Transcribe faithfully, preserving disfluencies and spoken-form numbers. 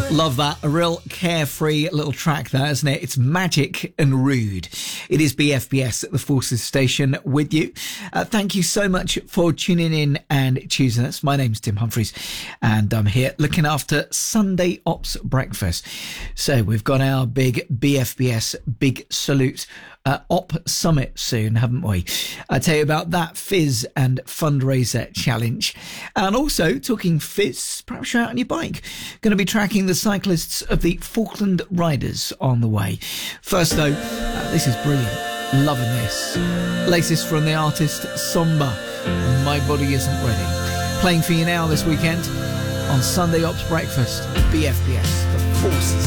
Love that. A real carefree little track there, isn't it? It's magic and rude. It is B F B S at the Forces Station with you. Uh, thank you so much for tuning in and choosing us. My name's Tim Humphries and I'm here looking after Sunday Ops Breakfast. So we've got our big B F B S Big Salute Uh, Op Summit soon, haven't we? I'll tell you about that Fizz and Fundraiser Challenge. And also, talking Fizz, perhaps you're out on your bike. Going to be tracking the cyclists of the Falkland Riders on the way. First though, uh, this is brilliant. Loving this. Latest from the artist Somba, My Body Isn't Ready. Playing for you now this weekend on Sunday Ops Breakfast, B F B S, the Forces.